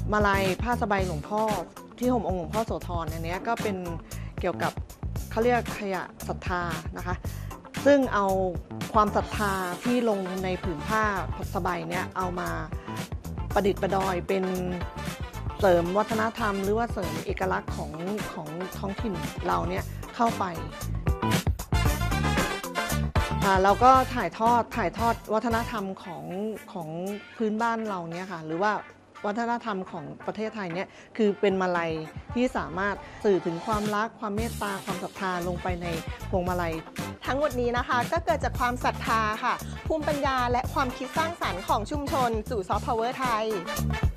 มาลัยผ้าสบายหลวงพ่อที่ห่มองค์หลวงพ่อโสธรอันนี้ก็เป็นเกี่ยวกับเขาเรียกขยะศรัทธานะคะซึ่งเอาความศรัทธาที่ลงในผืนผ้าสบายเนี่ยเอามาประดิษฐ์ประดอยเป็นเสริมวัฒนธรรมหรือว่าเสริมเอกลักษณ์ของท้องถิ่นเราเนี่ยเข้าไปเราก็ถ่ายทอดวัฒนธรรมของพื้นบ้านเราเนี่ยค่ะหรือว่าวัฒนธรรมของประเทศไทยเนี่ยคือเป็นมาลัยที่สามารถสื่อถึงความรักความเมตตาความศรัทธาลงไปในพวงมาลัยทั้งหมดนี้นะคะก็เกิดจากความศรัทธาค่ะภูมิปัญญาและความคิดสร้างสรรค์ของชุมชนสู่ซอฟต์พาวเวอร์ไทย